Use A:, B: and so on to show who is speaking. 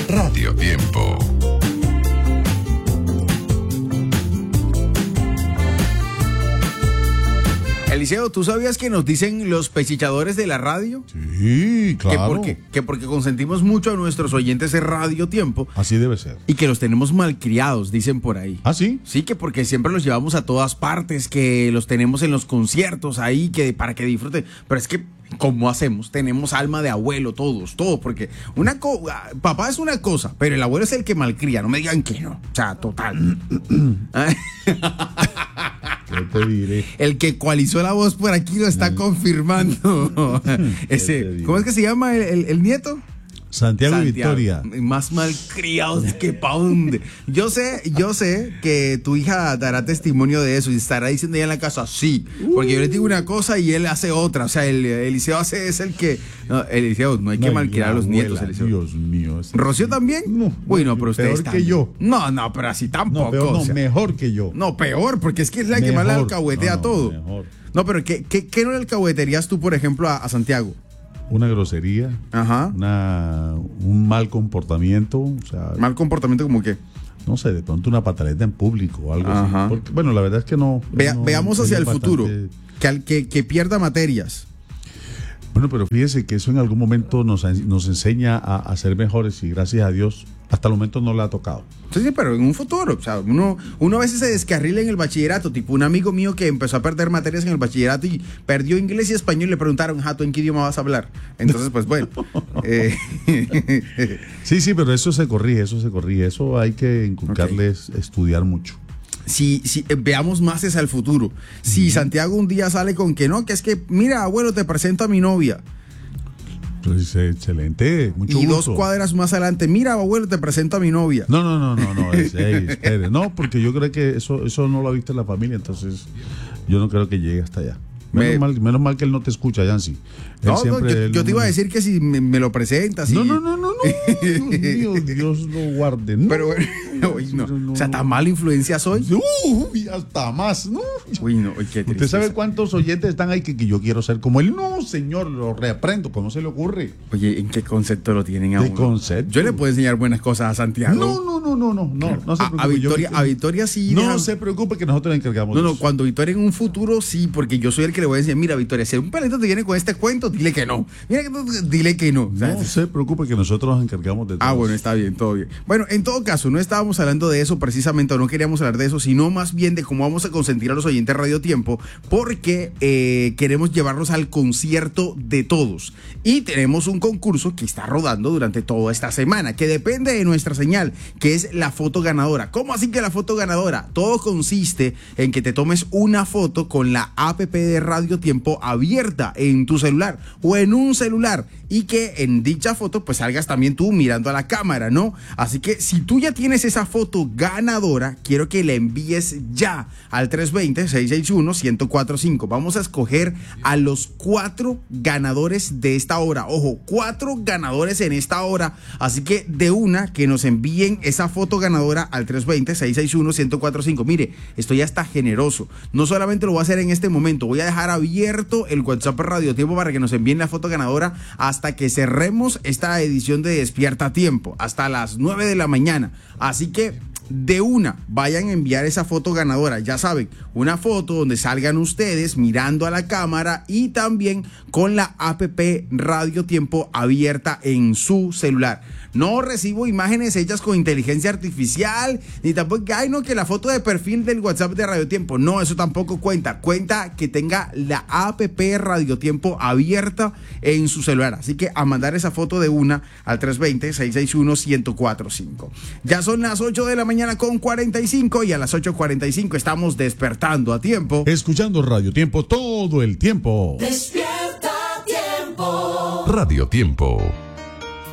A: Radio Tiempo.
B: Eliseo, ¿tú sabías que nos dicen los pechichadores de la radio?
C: Sí, claro.
B: Que porque consentimos mucho a nuestros oyentes de Radio Tiempo.
C: Así debe ser.
B: Y que los tenemos malcriados, dicen por ahí.
C: ¿Ah, sí?
B: Sí, que porque siempre los llevamos a todas partes, que los tenemos en los conciertos ahí, que para que disfruten. Pero es que, ¿cómo hacemos? Tenemos alma de abuelo todos, porque papá es una cosa, pero el abuelo es el que malcría, no me digan que no. O sea, total.
C: ¿Qué te diré?
B: El que coalizó la voz por aquí lo está confirmando. ¿Cómo es que se llama el nieto?
C: Santiago y Victoria.
B: Más malcriados que pa' dónde. Yo sé que tu hija dará testimonio de eso y estará diciendo ella en la casa, sí, porque yo le digo una cosa y él hace otra. O sea, el Eliseo es el que... No, Eliseo, no hay que malcriar a los nietos, Eliseo.
C: Dios mío.
B: ¿Rocío también?
C: No.
B: Uy, no, pero usted
C: peor
B: está...
C: que yo.
B: No, pero así tampoco.
C: No, peor, no,
B: o sea,
C: mejor que yo.
B: No, peor, porque es que es la que más le alcahuetea todo.
C: Mejor.
B: No, pero ¿qué no le alcahueterías tú, por ejemplo, a Santiago?
C: Una grosería.
B: Ajá.
C: Un mal comportamiento. O sea,
B: ¿Mal comportamiento como qué?
C: no sé, de pronto una pataleta en público o algo
B: Ajá.
C: así. Porque, bueno, la verdad es que no.
B: Veamos hacia el
C: bastante...
B: futuro. Que pierda materias.
C: Bueno, pero fíjese que eso en algún momento nos enseña a ser mejores y gracias a Dios hasta el momento no le ha tocado.
B: Sí, pero en un futuro, o sea, uno a veces se descarrila en el bachillerato, tipo un amigo mío que empezó a perder materias en el bachillerato y perdió inglés y español y le preguntaron, ¿tú en qué idioma vas a hablar? Entonces, pues bueno.
C: Sí, pero eso se corrige, eso hay que inculcarles estudiar mucho.
B: Si veamos más hacia el futuro. Si Santiago un día sale con que es que, mira, abuelo, te presento a mi novia.
C: Pues excelente, mucho
B: y
C: gusto.
B: 2 cuadras más adelante, mira, abuelo, te presento a mi novia.
C: No, espere. No, porque yo creo que eso no lo ha visto en la familia, entonces yo no creo que llegue hasta allá. Menos mal que él no te escucha, Yancy.
B: Yo te iba a decir que si me lo presentas.
C: No. Dios lo guarde. No.
B: Pero bueno, o sea, ¿tan mala influencia soy?
C: Hasta más. No.
B: Uy, no, qué tristeza.
C: ¿Usted sabe cuántos oyentes están ahí que yo quiero ser como él? No, señor, lo reaprendo. ¿Cómo se le ocurre?
B: Oye, ¿en qué concepto lo tienen aún?
C: ¿Qué concepto?
B: Yo le puedo enseñar buenas cosas a Santiago.
C: No se preocupe.
B: A Victoria sí.
C: No se preocupe que nosotros le encargamos.
B: No, cuando Victoria en un futuro sí, porque yo soy el que le voy a decir, mira, Victoria, si un pelito te viene con este cuento, dile que no. Dile que no.
C: No se preocupe que nosotros nos encargamos de todo.
B: Bueno, está bien, todo bien. Bueno, en todo caso, no estábamos hablando de eso precisamente, o no queríamos hablar de eso, sino más bien de cómo vamos a consentir a los oyentes de Radio Tiempo, porque queremos llevarlos al concierto de todos. Y tenemos un concurso que está rodando durante toda esta semana, que depende de nuestra señal, que es la foto ganadora. ¿Cómo así que la foto ganadora? Todo consiste en que te tomes una foto con la app de Radio Tiempo abierta en tu celular o en un celular y que en dicha foto pues salgas también tú mirando a la cámara, ¿no? Así que si tú ya tienes esa foto ganadora, quiero que la envíes ya al 320-661-1045. Vamos a escoger a los 4 ganadores de esta hora. Ojo, 4 ganadores en esta hora. Así que de una que nos envíen esa foto ganadora al 320-661-1045. Mire, estoy hasta generoso. No solamente lo voy a hacer en este momento, voy a dejar abierto el WhatsApp Radio Tiempo para que nos envíen la foto ganadora hasta que cerremos esta edición de Despierta a Tiempo, hasta las 9 de la mañana. Así que de una, vayan a enviar esa foto ganadora. Ya saben, una foto donde salgan ustedes mirando a la cámara y también con la app Radio Tiempo abierta en su celular. No recibo imágenes hechas con inteligencia artificial, ni tampoco que la foto de perfil del WhatsApp de Radio Tiempo. No, eso tampoco cuenta. Cuenta que tenga la app Radio Tiempo abierta en su celular. Así que a mandar esa foto de una al 320-661-1045. Ya son las 8 de la mañana con 45 y a las 8:45 estamos despertando a tiempo.
C: Escuchando Radio Tiempo todo el tiempo.
A: Despierta a Tiempo. Radio Tiempo.